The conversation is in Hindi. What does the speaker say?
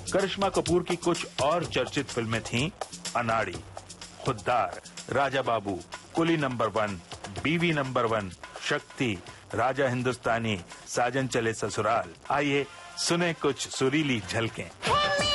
करिश्मा कपूर की कुछ और चर्चित फिल्में थीं अनाड़ी, खुद्दार, राजा बाबू, कुली नंबर 1, बीवी नंबर 1, शक्ति, राजा हिंदुस्तानी, साजन चले ससुराल। आइए सुने कुछ सुरीली झलकें।